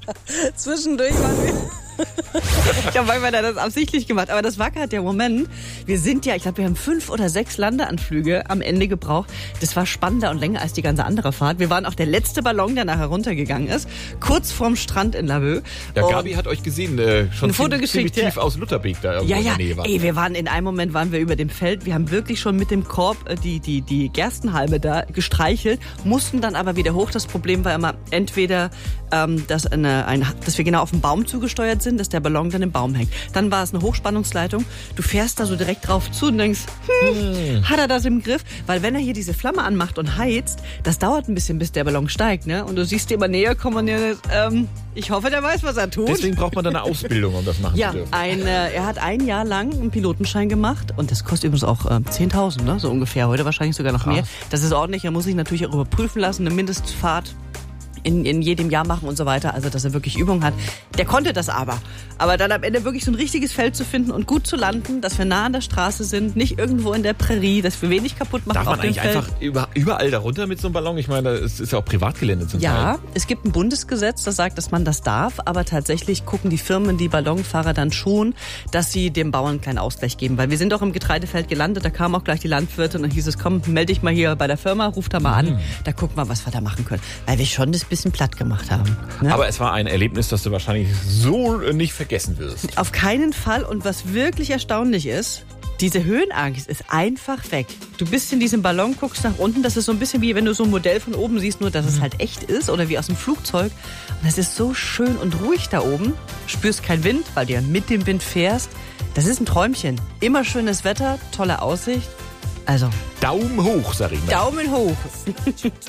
Zwischendurch waren wir... Ich glaube, manchmal hat er das absichtlich gemacht. Aber das war gerade der Moment. Wir sind ja, ich glaube, wir haben 5 oder 6 Landeanflüge am Ende gebraucht. Das war spannender und länger als die ganze andere Fahrt. Wir waren auch der letzte Ballon, der nachher runtergegangen ist. Kurz vorm Strand in Laboe. Ja, Gabi hat euch gesehen, schon ziemlich tief aus Lutherbeek da irgendwo in der Nähe waren. Ey, in einem Moment waren wir über dem Feld. Wir haben wirklich schon mit dem Korb die Gerstenhalme da gestreichelt, mussten dann aber wieder hoch. Das Problem war immer entweder, dass wir genau auf den Baum zugesteuert sind, dass der Ballon dann im Baum hängt. Dann war es eine Hochspannungsleitung. Du fährst da so direkt drauf zu und denkst, hat er das im Griff? Weil wenn er hier diese Flamme anmacht und heizt, das dauert ein bisschen, bis der Ballon steigt, ne? Und du siehst dir immer näher kommen und ich hoffe, der weiß, was er tut. Deswegen braucht man dann eine Ausbildung, um das machen zu dürfen. Er hat 1 Jahr lang einen Pilotenschein gemacht und das kostet übrigens auch 10.000, ne? So ungefähr. Heute wahrscheinlich sogar noch mehr. Das ist ordentlich. Er muss sich natürlich auch überprüfen lassen, eine Mindestfahrt in jedem Jahr machen und so weiter, also dass er wirklich Übung hat. Der konnte das aber dann am Ende wirklich so ein richtiges Feld zu finden und gut zu landen, dass wir nah an der Straße sind, nicht irgendwo in der Prärie, dass wir wenig kaputt machen. Darf man eigentlich einfach überall da runter mit so einem Ballon? Ich meine, es ist ja auch Privatgelände zum Teil. Ja, es gibt ein Bundesgesetz, das sagt, dass man das darf, aber tatsächlich gucken die Firmen, die Ballonfahrer dann schon, dass sie dem Bauern einen kleinen Ausgleich geben, weil wir sind auch im Getreidefeld gelandet, da kam auch gleich die Landwirte und dann hieß es, komm, melde dich mal hier bei der Firma, ruf da mal an, da gucken wir, was wir da machen können, weil wir schon das bisschen platt gemacht haben. Ne? Aber es war ein Erlebnis, das du wahrscheinlich so nicht vergessen wirst. Auf keinen Fall. Und was wirklich erstaunlich ist, diese Höhenangst ist einfach weg. Du bist in diesem Ballon, guckst nach unten, das ist so ein bisschen wie wenn du so ein Modell von oben siehst, nur dass es halt echt ist oder wie aus dem Flugzeug. Und es ist so schön und ruhig da oben. Spürst keinen Wind, weil du ja mit dem Wind fährst. Das ist ein Träumchen. Immer schönes Wetter, tolle Aussicht. Also Daumen hoch, Sarina. Daumen hoch.